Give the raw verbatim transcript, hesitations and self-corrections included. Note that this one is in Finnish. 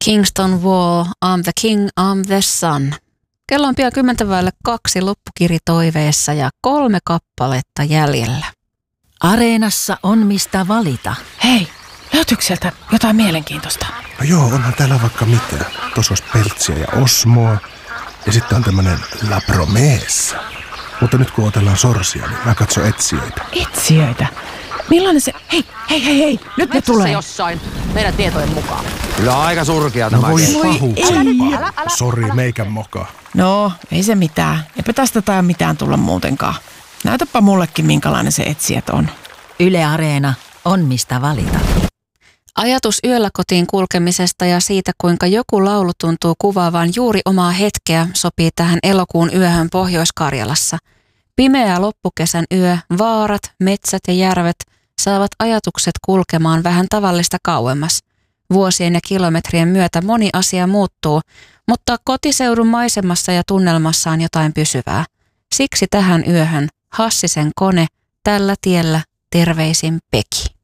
Kingston Wall, I'm the king, I'm the sun. Kello on pian kymmentä vaille kaksi loppukiri toiveessa ja kolme kappaletta jäljellä. Areenassa on mistä valita. Hei, löytyykö sieltä jotain mielenkiintoista? No joo, onhan täällä vaikka mitä. Tuossa olisi Peltsiä ja Osmoa. Ja sitten on tämmönen La Promessa. Mutta nyt kun otellaan sorsia, niin mä katson etsijöitä. Etsijöitä? Millainen se... Hei, hei, hei, hei, nyt ne Metsässä tulee. jossain, meidän tietojen mukaan. Kyllä aika surkea No tämä voi kesti. pahuksempaa. Sori, meikän moka. No, ei se mitään. Eipä tästä tai mitään tulla muutenkaan. Näytäpä mullekin, minkälainen se etsijät on. Yle Areena on mistä valita. Ajatus yöllä kotiin kulkemisesta ja siitä, kuinka joku laulu tuntuu kuvaavan juuri omaa hetkeä, sopii tähän elokuun yöhön Pohjois-Karjalassa. Pimeä loppukesän yö, vaarat, metsät ja järvet saavat ajatukset kulkemaan vähän tavallista kauemmas. Vuosien ja kilometrien myötä moni asia muuttuu, mutta kotiseudun maisemassa ja tunnelmassa on jotain pysyvää. Siksi tähän yöhön Hassisen kone, tällä tiellä, terveisin Peki.